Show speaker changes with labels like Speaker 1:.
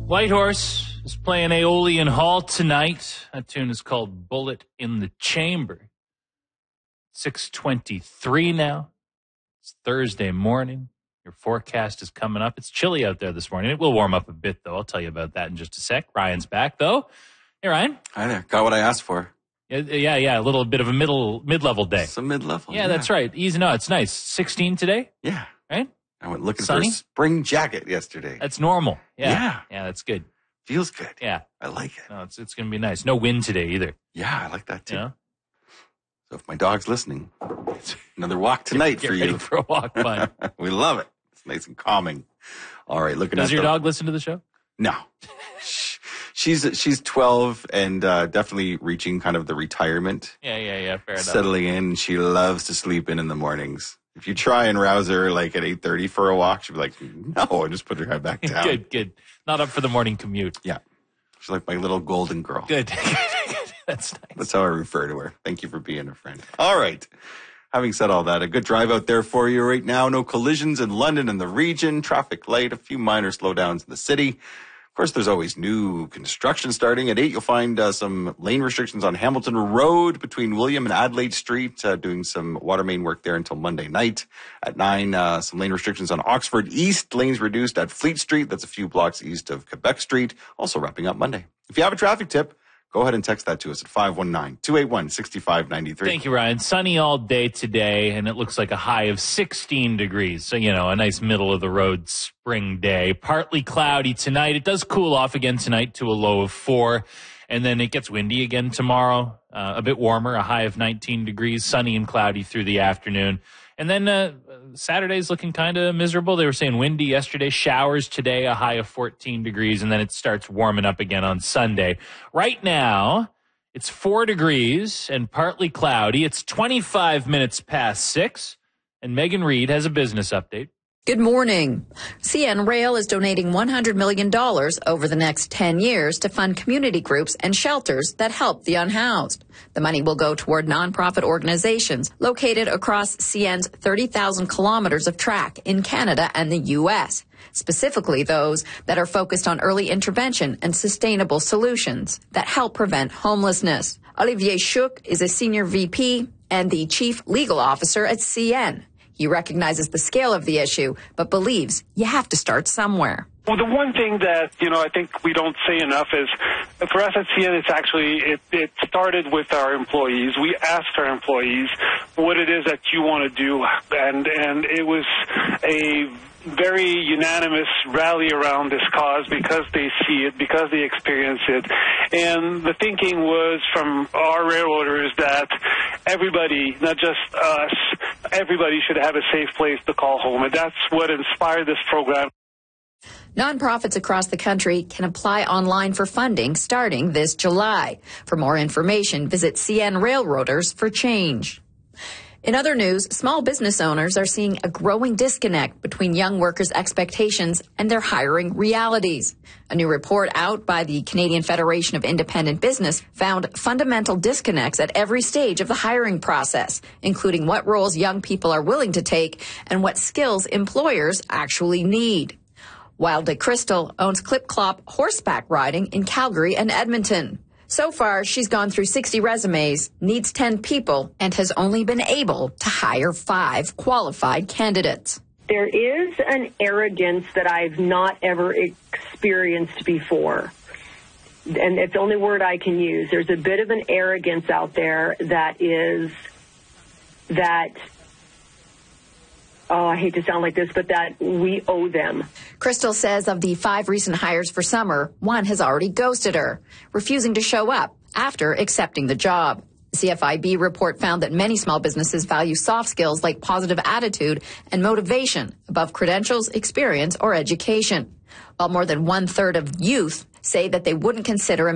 Speaker 1: Whitehorse is playing Aeolian Hall tonight. That tune is called Bullet in the Chamber. 6:23 now. It's Thursday morning. Your forecast is coming up. It's chilly out there this morning. It will warm up a bit, though. I'll tell you about that in just a sec. Ryan's back, though. Hey, Ryan.
Speaker 2: Hi there. Got what I asked for.
Speaker 1: Yeah. A little bit of a mid-level day.
Speaker 2: Some mid-level.
Speaker 1: Yeah, that's right. Easy. No, it's nice. 16 today?
Speaker 2: Yeah.
Speaker 1: Right?
Speaker 2: I went looking
Speaker 1: Sunny?
Speaker 2: for a spring jacket yesterday.
Speaker 1: That's normal. Yeah. Yeah, that's good.
Speaker 2: Feels good.
Speaker 1: Yeah.
Speaker 2: I like it.
Speaker 1: No, it's going to be nice. No wind today either.
Speaker 2: Yeah, I like that too.
Speaker 1: Yeah.
Speaker 2: So if my dog's listening, another walk tonight
Speaker 1: Get
Speaker 2: for
Speaker 1: ready
Speaker 2: you.
Speaker 1: for a walk, bud.
Speaker 2: We love it. It's nice and calming. All right, looking
Speaker 1: Does
Speaker 2: at
Speaker 1: your dog listen to the show?
Speaker 2: No. She's 12 and definitely reaching kind of the retirement.
Speaker 1: Yeah. Fair enough.
Speaker 2: Settling in. She loves to sleep in the mornings. If you try and rouse her like at 8:30 for a walk, she'll be like, no, and just put her head back down.
Speaker 1: Good. Not up for the morning commute.
Speaker 2: Yeah. She's like my little golden girl.
Speaker 1: Good. That's nice.
Speaker 2: That's how I refer to her. Thank you for being a friend. All right. Having said all that, a good drive out there for you right now. No collisions in London and the region. Traffic light, a few minor slowdowns in the city. Of course, there's always new construction starting. At 8, you'll find some lane restrictions on Hamilton Road between William and Adelaide Street, doing some water main work there until Monday night. At 9, some lane restrictions on Oxford East, lanes reduced at Fleet Street. That's a few blocks east of Quebec Street. Also wrapping up Monday. If you have a traffic tip, go ahead and text that to us at 519-281-6593.
Speaker 1: Thank you, Ryan. Sunny all day today, and it looks like a high of 16 degrees. So, a nice middle-of-the-road spring day. Partly cloudy tonight. It does cool off again tonight to a low of 4, and then it gets windy again tomorrow. A bit warmer, a high of 19 degrees, sunny and cloudy through the afternoon. And then Saturday's looking kind of miserable. They were saying windy yesterday, showers today, a high of 14 degrees, and then it starts warming up again on Sunday. Right now, it's 4 degrees and partly cloudy. It's 25 minutes past 6, and Megan Reed has a business update.
Speaker 3: Good morning. CN Rail is donating $100 million over the next 10 years to fund community groups and shelters that help the unhoused. The money will go toward nonprofit organizations located across CN's 30,000 kilometers of track in Canada and the U.S., specifically those that are focused on early intervention and sustainable solutions that help prevent homelessness. Olivier Schuck is a senior VP and the chief legal officer at CN. He recognizes the scale of the issue, but believes you have to start somewhere.
Speaker 4: Well, the one thing that, I think we don't say enough is, for us at CN, it's actually, it started with our employees. We asked our employees what it is that you want to do, and it was a very unanimous rally around this cause because they see it, because they experience it. And the thinking was from our railroaders that everybody, not just us, everybody should have a safe place to call home. And that's what inspired this program.
Speaker 3: Nonprofits across the country can apply online for funding starting this July. For more information, visit CN Railroaders for Change. In other news, small business owners are seeing a growing disconnect between young workers' expectations and their hiring realities. A new report out by the Canadian Federation of Independent Business found fundamental disconnects at every stage of the hiring process, including what roles young people are willing to take and what skills employers actually need. Wilde Crystal owns Clip Clop horseback riding in Calgary and Edmonton. So far, she's gone through 60 resumes, needs 10 people, and has only been able to hire 5 qualified candidates.
Speaker 5: There is an arrogance that I've not ever experienced before. And it's the only word I can use. There's a bit of an arrogance out there that I hate to sound like this, but that we owe them.
Speaker 3: Crystal says of the 5 recent hires for summer, 1 has already ghosted her, refusing to show up after accepting the job. The CFIB report found that many small businesses value soft skills like positive attitude and motivation above credentials, experience, or education, while more than 1/3 of youth say that they wouldn't consider a